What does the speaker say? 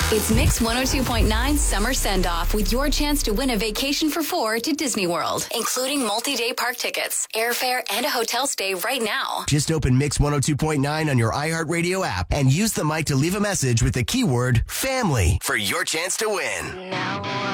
It's Mix 102.9 Summer Send-Off with your chance to win a vacation for 4 to Disney World, including multi-day park tickets, airfare, and a hotel stay right now. Just open Mix 102.9 on your iHeartRadio app and use the mic to leave a message with the keyword family for your chance to win. Now